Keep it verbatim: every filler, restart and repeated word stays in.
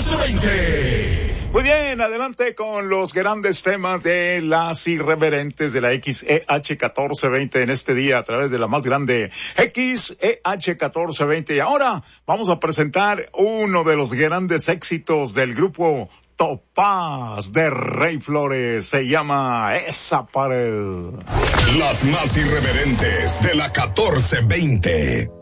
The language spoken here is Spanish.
catorce veinte. Muy bien, adelante con los grandes temas de las irreverentes de la X E H catorce veinte en este día a través de la más grande X E H catorce veinte. Y ahora vamos a presentar uno de los grandes éxitos del grupo Topaz de Rey Flores. Se llama Esa Pared. Las más irreverentes de la catorce veinte.